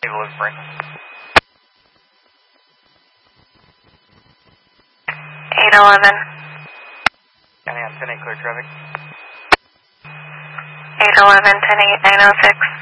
Williamsburg. 811. County on 10-8, clear traffic. 811, 10-8, 906.